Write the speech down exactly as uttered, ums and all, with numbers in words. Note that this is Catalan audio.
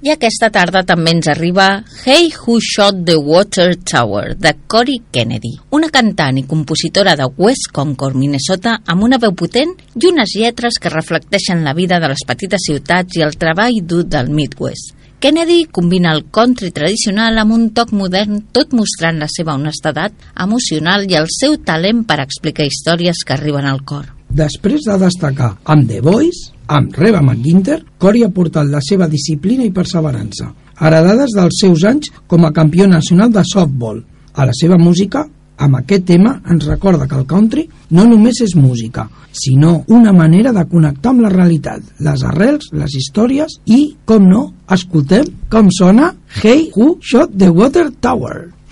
I aquesta tarda també ens arriba Hey Who Shot the Water Tower, de Cory Kennedy, una cantant i compositora de West Concord, Minnesota, amb una veu potent i unes lletres que reflecteixen la vida de les petites ciutats i el treball dur del Midwest. Kennedy combina el country tradicional amb un toc modern, tot mostrant la seva honestedat emocional i el seu talent per explicar històries que arriben al cor. Després de destacar amb The Voice, amb Reba McGuinter, Cory ha portat la seva disciplina i perseverança, heredades dels seus anys com a campió nacional de softball. A la seva música, amb aquest tema, ens recorda que el country no només és música, sinó una manera de connectar amb la realitat, les arrels, les històries i, com no, escoltem com sona Hey Who Shot the Water Tower.